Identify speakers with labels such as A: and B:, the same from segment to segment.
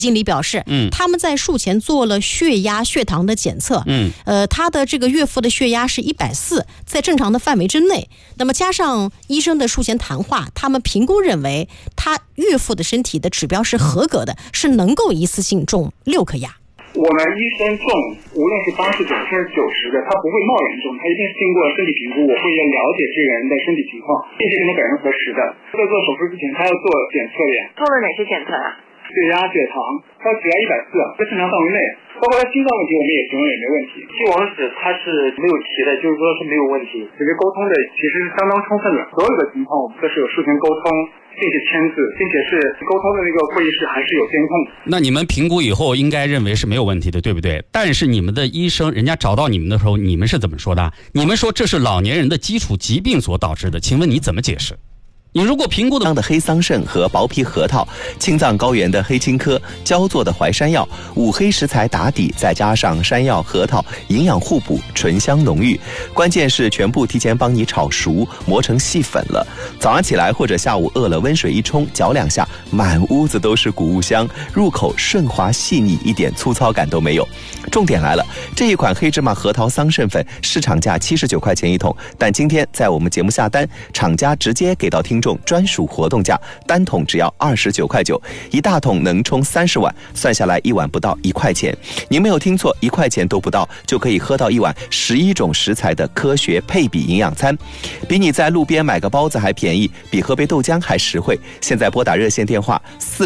A: 经理表示，他们在术前做了血压、血糖的检测，他的这个岳父的血压是140，在正常的范围之内。那么加上医生的术前谈话，他们评估认为他岳父的身体的指标是合格的，是能够一次性种6颗牙。
B: 我们医生种，无论是80种还是90的，他不会贸然种，他一定是经过身体评估，我会了解这个人的身体情况，并且跟他本人核实的。在做手术之前，他要做检测的。
C: 做了哪些检测啊？
B: 血压、血糖，他血压140，在正常范围内。包括他心脏问题，我们也评论也没问题。
D: 帝王石它是没有提的，就是说是没有问题。
B: 这个沟通的其实是相当充分的，所有的情况我们都是有术前沟通，并且签字，并且是沟通的那个会议室还是有监控。
E: 那你们评估以后应该认为是没有问题的，对不对？但是你们的医生人家找到你们的时候，你们是怎么说的？你们说这是老年人的基础疾病所导致的，请问你怎么解释？你如果评估
F: 的黑桑葚和薄皮核桃，青藏高原的黑青稞，焦作的淮山药，5黑食材打底，再加上山药、核桃，营养互补，醇香浓郁。关键是全部提前帮你炒熟，磨成细粉了。早上起来或者下午饿了，温水一冲，搅2下，满屋子都是谷物香，入口顺滑细腻，一点粗糙感都没有。重点来了，这一款黑芝麻核桃桑葚粉市场价79块钱一桶，但今天在我们节目下单，厂家直接给到听众专属活动价，单桶只要29块9，一大桶能冲30碗，算下来1碗不到1块钱。您没有听错，1块钱都不到，就可以喝到1碗11种食材的科学配比营养餐，比你在路边买个包子还便宜，比喝杯豆浆还实惠。现在拨打热线电话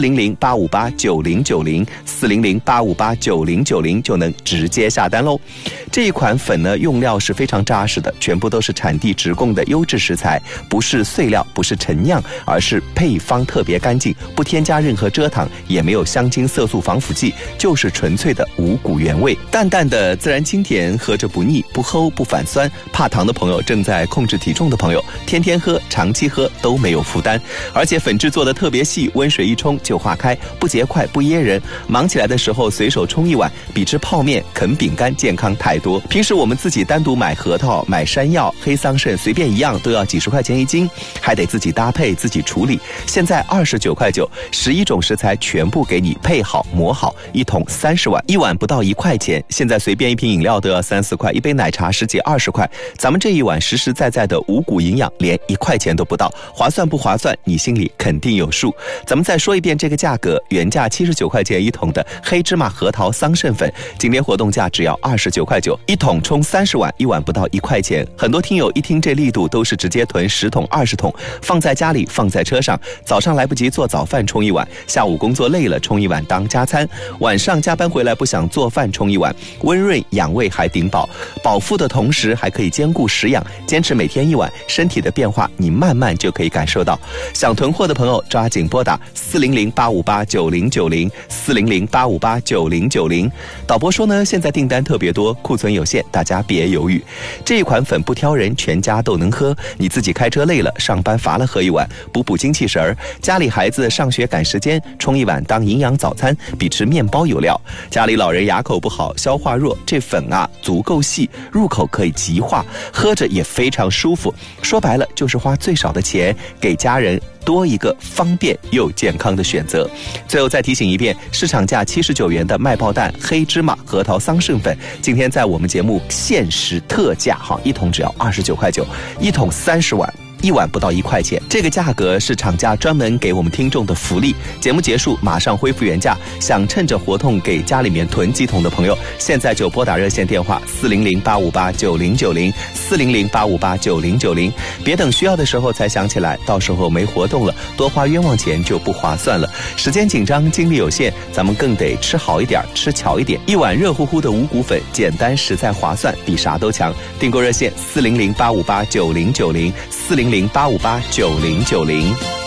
F: 400-858-9090，400-858-9090就能直接下单喽。这一款粉呢，用料是非常扎实的，全部都是产地直供的优质食材，不是碎料，不是陈酿，而是配方特别干净，不添加任何蔗糖，也没有香精、色素、防腐剂，就是纯粹的五谷原味，淡淡的自然清甜，喝着不腻，不齁不反酸。怕糖的朋友，正在控制体重的朋友，天天喝、长期喝都没有负担。而且粉质做的特别细，温水一冲就化开，不结块不噎人。忙起来的时候随手冲1碗，比吃泡面、啃饼干健康太多。平时我们自己单独买核桃、买山药、黑桑葚，随便一样都要几十块钱1斤，还得自己搭配自己处理。现在29块9，11种食材全部给你配好磨好，一桶30碗，1碗不到1块钱。现在随便一瓶饮料都要3、4块，一杯奶茶10几20块。咱们这一碗实实在在的五谷营养，连1块钱都不到，划算不划算？你心里肯定有数。咱们再说一遍这个价格，原价79块钱一桶的黑芝麻核桃桑葚粉，今天活动价只要29块9，一桶冲30碗，1碗不到1块钱。很多听友一听这力度，都是直接囤10桶、20桶，放在家里，放在车上，早上来不及做早饭冲1碗，下午工作累了冲1碗当加餐，晚上加班回来不想做饭冲1碗，温润养胃还顶饱，饱腹的同时还可以兼顾食养，坚持每天1碗，身体的变化你慢慢就可以感受到。想囤货的朋友抓紧拨打400-858-9090，400-858-9090。导播说呢，现在订单特别多，库存有限，大家别犹豫。这一款粉不挑人，全家都能喝，你自己开车累了，上班乏了喝1碗，补补精气神儿。家里孩子上学赶时间，冲1碗当营养早餐，比吃面包有料。家里老人牙口不好，消化弱，这粉啊足够细，入口可以即化，喝着也非常舒服。说白了就是花最少的钱，给家人多一个方便又健康的选择。最后再提醒一遍，市场价79元的麦爆蛋黑芝麻核桃桑葚粉，今天在我们节目限时特价，一桶只要29块9，一桶30碗，1碗不到1块钱，这个价格是厂家专门给我们听众的福利。节目结束马上恢复原价，想趁着活动给家里面囤几桶的朋友，现在就拨打热线电话400-858-9090，400-858-9090，别等需要的时候才想起来，到时候没活动了，多花冤枉钱就不划算了。时间紧张，精力有限，咱们更得吃好一点，吃巧一点。1碗热乎乎的五谷粉，简单实在划算，比啥都强。订购热线400-858-9090，400-858-9090。